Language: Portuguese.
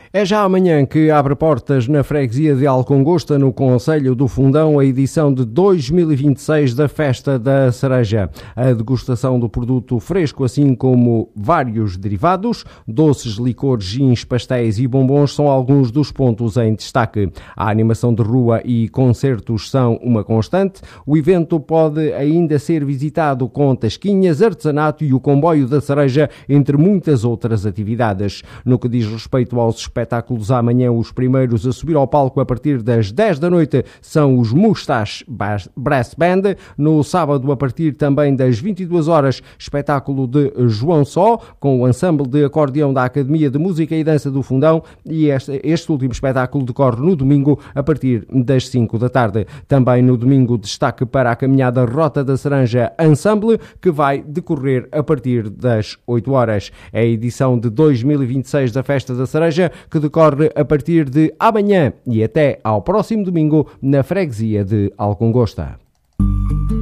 É já amanhã que abre portas na freguesia de Alcongosta, no concelho do Fundão, a edição de 2026 da Festa da Cereja. A degustação do produto fresco, assim como vários derivados, doces, licores, gins, pastéis e bombons são alguns dos pontos em destaque. A animação de rua e concertos são uma constante. O evento pode ainda ser visitado com tasquinhas, artesanato e o comboio da cereja, entre muitas outras atividades. No que diz respeito aos espetáculos, amanhã os primeiros a subir ao palco a partir das 10 da noite são os Mustache Brass Band. No sábado, a partir também das 22 horas, espetáculo de João Só, com o ensemble de acordeão da Academia de Música e Dança do Fundão, e este último espetáculo decorre no domingo a partir das 5 da tarde. Também no domingo, destaque para a caminhada Rota da Cereja Ensemble, que vai decorrer a partir das 8 horas. É a edição de 2026 da Festa da Cereja, que decorre a partir de amanhã e até ao próximo domingo na freguesia de Alcongosta.